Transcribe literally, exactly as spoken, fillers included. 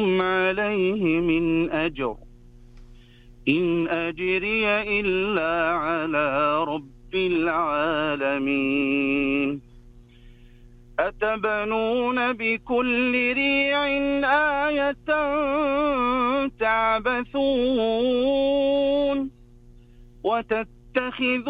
عليه من أجر إن أجري إلا على رب العالمين أتبنون بكل ريع آية تعبثون وتتخذون